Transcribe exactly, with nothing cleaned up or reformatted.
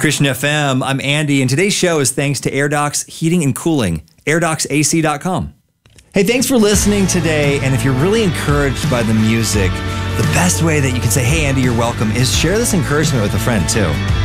Christian F M. I'm Andy, and today's show is thanks to AirDocs Heating and Cooling, air docs A C dot com. Hey, thanks for listening today, and if you're really encouraged by the music, the best way that you can say, hey, Andy, you're welcome, is share this encouragement with a friend, too.